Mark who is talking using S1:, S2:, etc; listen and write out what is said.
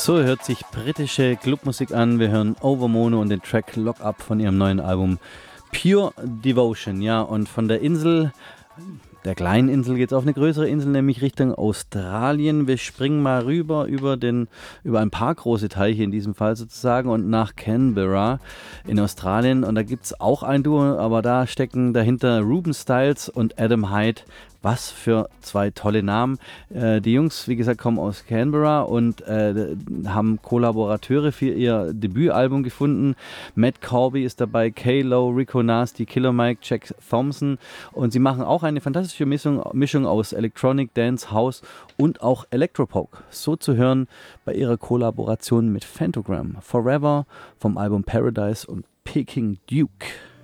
S1: So hört sich britische Clubmusik an. Wir hören Overmono und den Track Lock Up von ihrem neuen Album Pure Devotion. Ja, und von der Insel, der kleinen Insel, geht es auf eine größere Insel, nämlich Richtung Australien. Wir springen mal rüber über ein paar große Teiche in diesem Fall sozusagen und nach Canberra in Australien. Und da gibt es auch ein Duo, aber da stecken dahinter Ruben Styles und Adam Hyde. Was für zwei tolle Namen. Die Jungs, wie gesagt, kommen aus Canberra und haben Kollaborateure für ihr Debütalbum gefunden. Matt Corby ist dabei, K-Lo, Rico Nasty, Killer Mike, Jack Thompson. Und sie machen auch eine fantastische Mischung aus Electronic, Dance, House und auch Electropop. So zu hören bei ihrer Kollaboration mit Phantogram. Forever vom Album Paradise und Peking Duke.